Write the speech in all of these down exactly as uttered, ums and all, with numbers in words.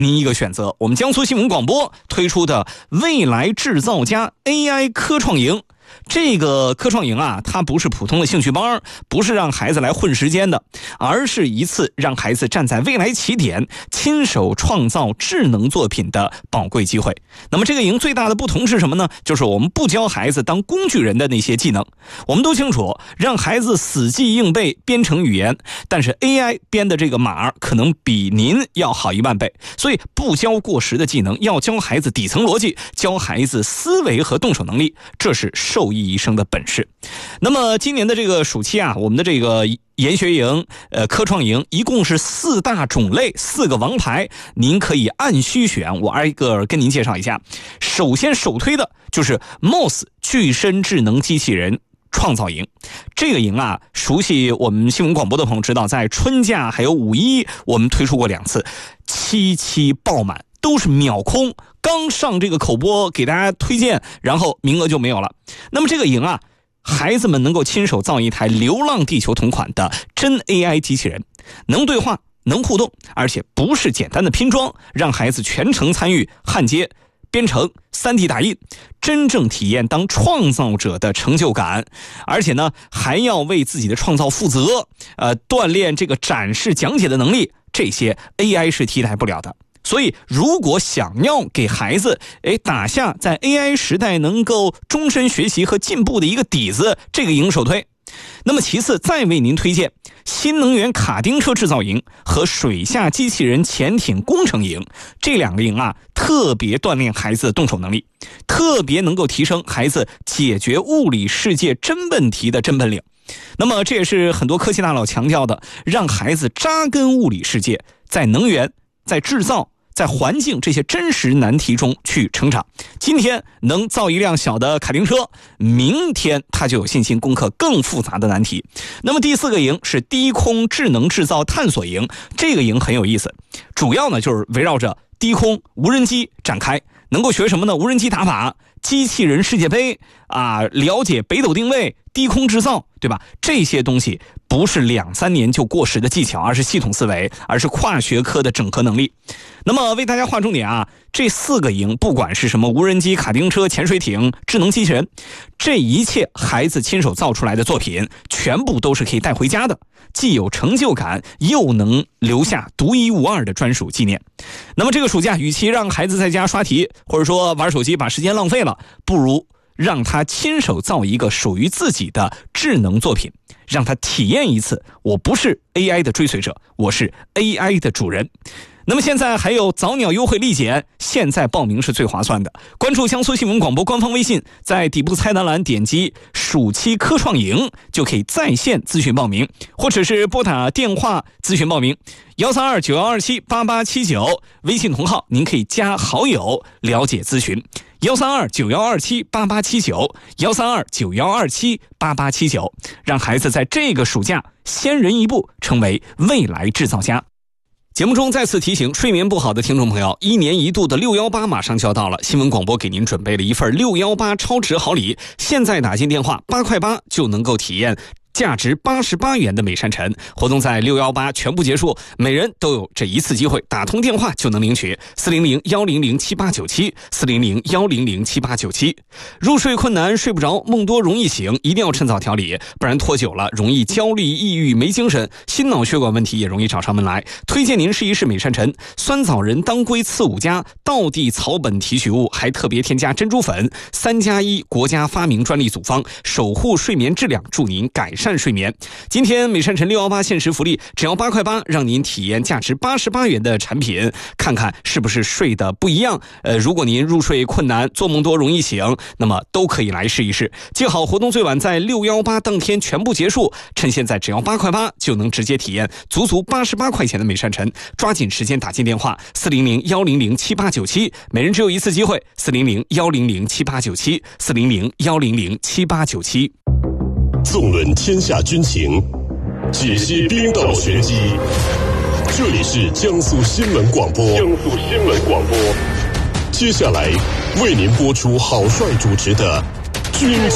您一个选择，我们江苏新闻广播推出的未来制造家 A I 科创营。这个科创营啊，它不是普通的兴趣班，不是让孩子来混时间的，而是一次让孩子站在未来起点，亲手创造智能作品的宝贵机会。那么这个营最大的不同是什么呢？就是我们不教孩子当工具人的那些技能。我们都清楚，让孩子死记硬背编程语言，但是 A I 编的这个码可能比您要好一万倍。所以不教过时的技能，要教孩子底层逻辑，教孩子思维和动手能力，这是受益一生的本事。那么今年的这个暑期啊，我们的这个研学营、呃科创营一共是四大种类，四个王牌，您可以按需选，我挨个跟您介绍一下。首先首推的就是 M O S 具身智能机器人创造营。这个营啊，熟悉我们新闻广播的朋友知道，在春假还有五一我们推出过两次，七期爆满，都是秒空，刚上这个口播给大家推荐，然后名额就没有了。那么这个营啊，孩子们能够亲手造一台流浪地球同款的真 A I 机器人，能对话，能互动，而且不是简单的拼装，让孩子全程参与焊接、编程、三 D 打印，真正体验当创造者的成就感，而且呢，还要为自己的创造负责，呃，锻炼这个展示讲解的能力，这些 A I 是替代不了的。所以如果想要给孩子诶打下在 A I 时代能够终身学习和进步的一个底子，这个营首推。那么其次再为您推荐新能源卡丁车制造营和水下机器人潜艇工程营。这两个营啊，特别锻炼孩子的动手能力，特别能够提升孩子解决物理世界真问题的真本领。那么这也是很多科技大佬强调的，让孩子扎根物理世界，在能源、在制造、在环境这些真实难题中去成长。今天能造一辆小的卡丁车，明天他就有信心攻克更复杂的难题。那么第四个营是低空智能制造探索营。这个营很有意思，主要呢就是围绕着低空无人机展开，能够学什么呢？无人机打靶、机器人世界杯啊，了解北斗定位、低空制造，对吧？这些东西不是两三年就过时的技巧，而是系统思维，而是跨学科的整合能力。那么为大家划重点啊，这四个营不管是什么无人机、卡丁车、潜水艇、智能机器人，这一切孩子亲手造出来的作品，全部都是可以带回家的，既有成就感，又能留下独一无二的专属纪念。那么这个暑假，与其让孩子在家刷题，或者说玩手机把时间浪费了，不如让他亲手造一个属于自己的智能作品，让他体验一次，我不是 A I 的追随者，我是 A I 的主人。那么现在还有早鸟优惠立减，现在报名是最划算的。关注江苏新闻广播官方微信，在底部菜单栏点击暑期科创营，就可以在线咨询报名，或者是拨打电话咨询报名一三二九一二七八八七九，微信同号您可以加好友了解咨询一三二九一二七八八七九一三二九一二七八八七九，让孩子在这个暑假先人一步，成为未来制造家。节目中再次提醒睡眠不好的听众朋友，一年一度的六一八马上就要到了，新闻广播给您准备了一份六一八超值好礼，现在打进电话八块八就能够体验价值八十八元的美山尘。活动在六一八全部结束，每人都有这一次机会，打通电话就能领取四零零一零零七八九七 四零零一零零七八九七。入睡困难睡不着，梦多容易醒，一定要趁早调理，不然拖久了容易焦虑抑郁没精神，心脑血管问题也容易找上门来。推荐您试一试美山尘，酸枣仁当归刺五加道地草本提取物，还特别添加珍珠粉，三加一国家发明专利组方，守护睡眠质量，助您改善睡眠。今天美山尘六一八限时福利，只要八块八，让您体验价值八十八元的产品，看看是不是睡得不一样。呃，如果您入睡困难，做梦多容易醒，那么都可以来试一试。记好，活动最晚在六一八当天全部结束，趁现在只要八块八就能直接体验足足八十八块钱的美山尘，抓紧时间打进电话四零零一零零七八九七，每人只有一次机会，四零零一零零七八九七 四零零一零零七八九七。 纵论天下军情，解析兵道玄机。这里是江苏新闻广播。江苏新闻广播。接下来为您播出郝帅主持的军情观察。军情观察。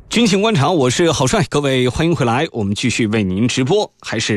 军情观察，我是郝帅，各位欢迎回来，我们继续为您直播，还是